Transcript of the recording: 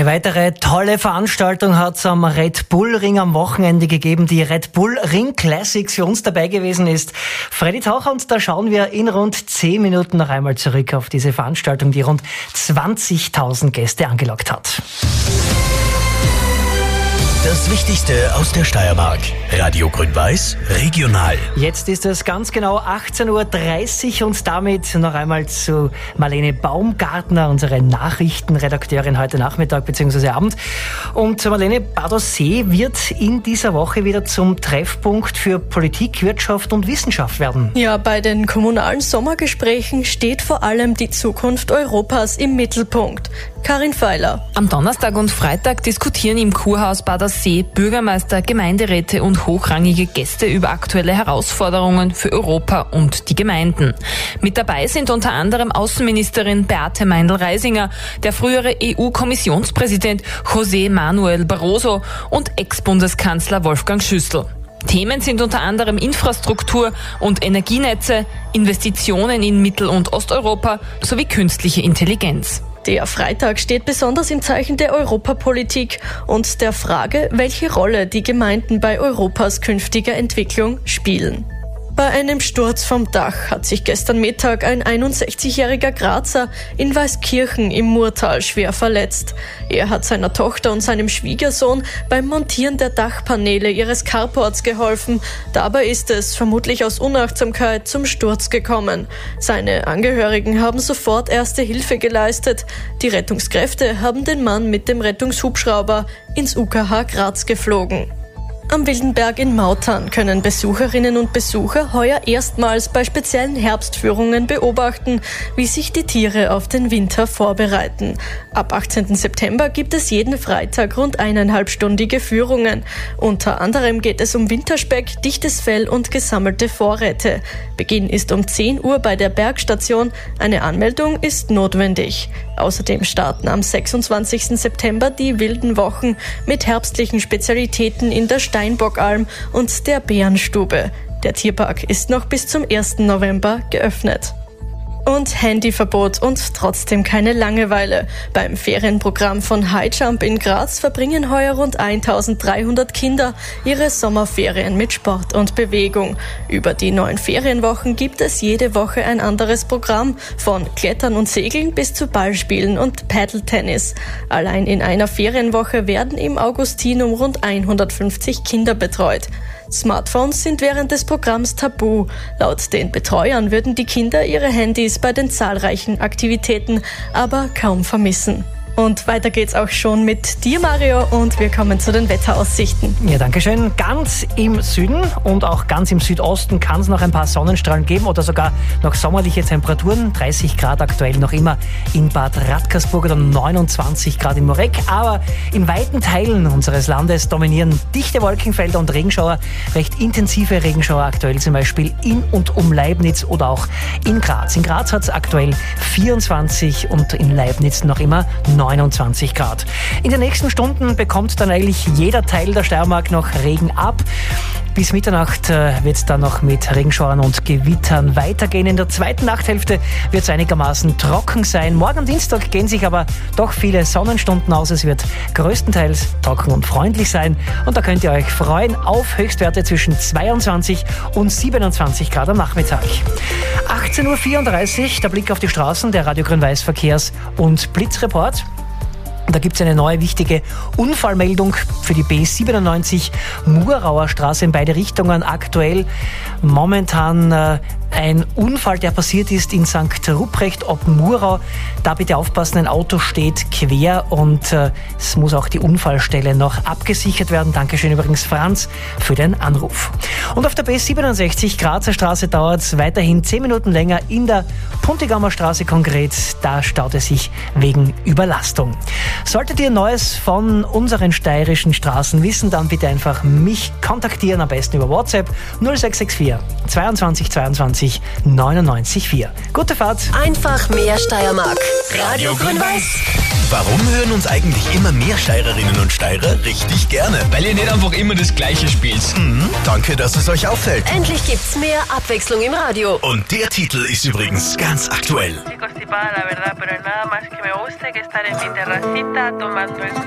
weitere tolle Veranstaltung hat es am Red Bull Ring am Wochenende gegeben. Die Red Bull Ring Classics für uns dabei gewesen ist Freddy Taucher, und da schauen wir in rund 10 Minuten noch einmal zurück auf diese Veranstaltung, die rund 20.000 Gäste angelockt hat. Das Wichtigste aus der Steiermark. Radio Grün-Weiß, regional. Jetzt ist es ganz genau 18.30 Uhr und damit noch einmal zu Marlene Baumgartner, unsere Nachrichtenredakteurin heute Nachmittag bzw. Abend. Und Marlene, Bad Aussee wird in dieser Woche wieder zum Treffpunkt für Politik, Wirtschaft und Wissenschaft werden. Ja, bei den kommunalen Sommergesprächen steht vor allem die Zukunft Europas im Mittelpunkt. Karin Feiler. Am Donnerstag und Freitag diskutieren im Kurhaus Bad Aussee Bürgermeister, Gemeinderäte und hochrangige Gäste über aktuelle Herausforderungen für Europa und die Gemeinden. Mit dabei sind unter anderem Außenministerin Beate Meindl-Reisinger, der frühere EU-Kommissionspräsident José Manuel Barroso und Ex-Bundeskanzler Wolfgang Schüssel. Themen sind unter anderem Infrastruktur und Energienetze, Investitionen in Mittel- und Osteuropa sowie künstliche Intelligenz. Der Freitag steht besonders im Zeichen der Europapolitik und der Frage, welche Rolle die Gemeinden bei Europas künftiger Entwicklung spielen. Bei einem Sturz vom Dach hat sich gestern Mittag ein 61-jähriger Grazer in Weißkirchen im Murtal schwer verletzt. Er hat seiner Tochter und seinem Schwiegersohn beim Montieren der Dachpaneele ihres Carports geholfen. Dabei ist es vermutlich aus Unachtsamkeit zum Sturz gekommen. Seine Angehörigen haben sofort erste Hilfe geleistet. Die Rettungskräfte haben den Mann mit dem Rettungshubschrauber ins UKH Graz geflogen. Am Wildenberg in Mautern können Besucherinnen und Besucher heuer erstmals bei speziellen Herbstführungen beobachten, wie sich die Tiere auf den Winter vorbereiten. Ab 18. September gibt es jeden Freitag rund 1,5-stündige Führungen. Unter anderem geht es um Winterspeck, dichtes Fell und gesammelte Vorräte. Beginn ist um 10 Uhr bei der Bergstation. Eine Anmeldung ist notwendig. Außerdem starten am 26. September die wilden Wochen mit herbstlichen Spezialitäten in der Steinbockalm und der Bärenstube. Der Tierpark ist noch bis zum 1. November geöffnet. Und Handyverbot und trotzdem keine Langeweile. Beim Ferienprogramm von High Jump in Graz verbringen heuer rund 1.300 Kinder ihre Sommerferien mit Sport und Bewegung. Über die 9 Ferienwochen gibt es jede Woche ein anderes Programm, von Klettern und Segeln bis zu Ballspielen und Paddeltennis. Allein in einer Ferienwoche werden im Augustinum rund 150 Kinder betreut. Smartphones sind während des Programms tabu. Laut den Betreuern würden die Kinder ihre Handys bei den zahlreichen Aktivitäten aber kaum vermissen. Und weiter geht's auch schon mit dir, Mario, und wir kommen zu den Wetteraussichten. Ja, danke schön. Ganz im Süden und auch ganz im Südosten kann es noch ein paar Sonnenstrahlen geben oder sogar noch sommerliche Temperaturen. 30 Grad aktuell noch immer in Bad Radkersburg oder 29 Grad in Moreck. Aber in weiten Teilen unseres Landes dominieren dichte Wolkenfelder und Regenschauer, recht intensive Regenschauer aktuell zum Beispiel in und um Leibniz oder auch in Graz. In Graz hat es aktuell 24 und in Leibniz noch immer 29 Grad. In den nächsten Stunden bekommt dann eigentlich jeder Teil der Steiermark noch Regen ab. Bis Mitternacht wird es dann noch mit Regenschauern und Gewittern weitergehen. In der zweiten Nachthälfte wird es einigermaßen trocken sein. Morgen am Dienstag gehen sich aber doch viele Sonnenstunden aus. Es wird größtenteils trocken und freundlich sein. Und da könnt ihr euch freuen auf Höchstwerte zwischen 22 und 27 Grad am Nachmittag. 18.34 Uhr, der Blick auf die Straßen, der Radio Grün-Weiß Verkehrs- und Blitzreport. Da gibt es eine neue wichtige Unfallmeldung für die B97 Murauer Straße in beide Richtungen. Aktuell momentan ein Unfall, der passiert ist in St. Ruprecht ob Murau. Da bitte aufpassen, ein Auto steht quer und es muss auch die Unfallstelle noch abgesichert werden. Dankeschön übrigens, Franz, für den Anruf. Und auf der B67 Grazer Straße dauert es weiterhin 10 Minuten länger. In der Puntigammer Straße konkret, da staut es sich wegen Überlastung. Solltet ihr Neues von unseren steirischen Straßen wissen, dann bitte einfach mich kontaktieren, am besten über WhatsApp 0664 22 22 99 4. Gute Fahrt. Einfach mehr Steiermark. Radio Grün-Weiß. Warum hören uns eigentlich immer mehr Steirerinnen und Steirer richtig gerne? Weil ihr nicht einfach immer das Gleiche spielt. Danke, dass es euch auffällt. Endlich gibt's mehr Abwechslung im Radio. Und der Titel ist übrigens ganz aktuell. ocupada, la verdad, pero nada más que me gusta que estar en mi terracita tomando el